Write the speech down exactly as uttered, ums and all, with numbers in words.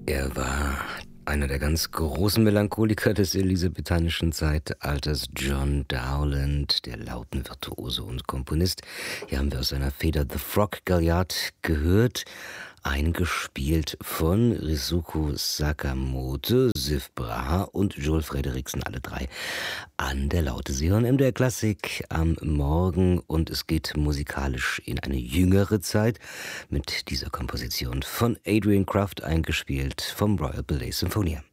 Er war einer der ganz großen Melancholiker des elisabethanischen Zeitalters, John Dowland, der Lautenvirtuose und Komponist. Hier haben wir aus seiner Feder The Frog Galliard gehört, eingespielt von Risuko Sakamoto, Ziv Braha und Joel Frederiksen, alle drei an der Laute. Sie hören M D R Klassik am Morgen und es geht musikalisch in eine jüngere Zeit mit dieser Komposition von Adrian Kraft, eingespielt vom Royal Ballet Symphonia.